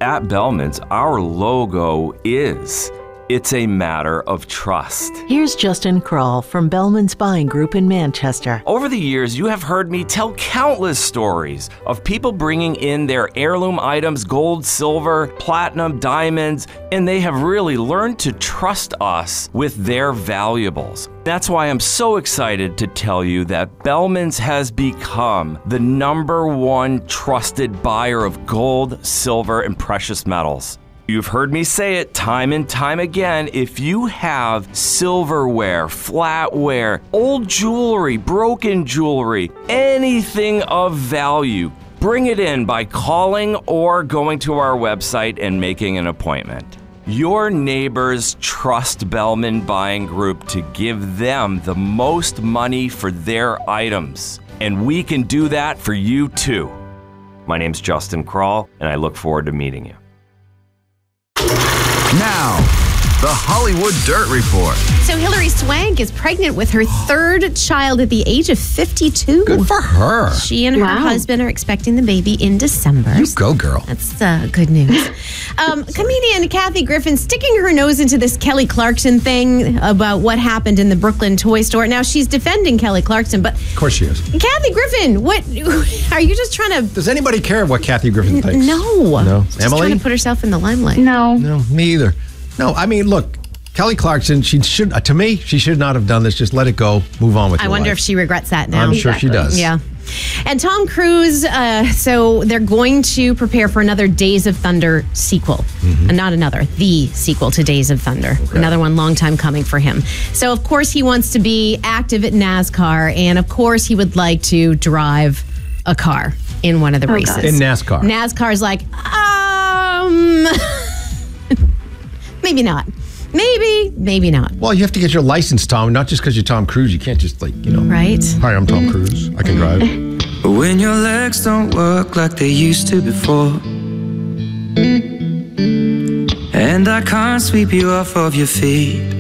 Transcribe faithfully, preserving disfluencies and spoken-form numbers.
At Bellman's, our logo is, it's a matter of trust. Here's Justin Kroll from Bellman's Buying Group in Manchester. Over the years, you have heard me tell countless stories of people bringing in their heirloom items, gold, silver, platinum, diamonds, and they have really learned to trust us with their valuables. That's why I'm so excited to tell you that Bellman's has become the number one trusted buyer of gold, silver, and precious metals. You've heard me say it time and time again. If you have silverware, flatware, old jewelry, broken jewelry, anything of value, bring it in by calling or going to our website and making an appointment. Your neighbors trust Bellman Buying Group to give them the most money for their items, and we can do that for you too. My name's Justin Kroll, and I look forward to meeting you. Now, the Hollywood Dirt Report. So Hilary Swank is pregnant with her third child at the age of fifty-two. Good for her. She and Wow. her husband are expecting the baby in December. You go, girl. That's uh, good news. Um, comedian Kathy Griffin sticking her nose into this Kelly Clarkson thing about what happened in the Brooklyn toy store. Now, she's defending Kelly Clarkson, but Of course she is. Kathy Griffin, what are you just trying to... Does anybody care what Kathy Griffin thinks? No. No. Just Emily? trying to put herself in the limelight. No. No, me either. No, I mean, look, Kelly Clarkson, she should, uh, to me, she should not have done this. Just let it go. Move on with I your wonder life. if she regrets that now. I'm sure she does. Yeah. And Tom Cruise, uh, so they're going to prepare for another Days of Thunder sequel. Mm-hmm. Uh, not another, the sequel to Days of Thunder. Okay. Another one long time coming for him. So, of course, he wants to be active at NASCAR. And, of course, he would like to drive a car in one of the Oh, races. God. In NASCAR. NASCAR's like, um, maybe not. Maybe, maybe not. Well, you have to get your license, Tom. Not just because you're Tom Cruise. You can't just, like, you know. Right? Hi, I'm Tom Cruise. I can drive. When your legs don't work like they used to before, and I can't sweep you off of your feet,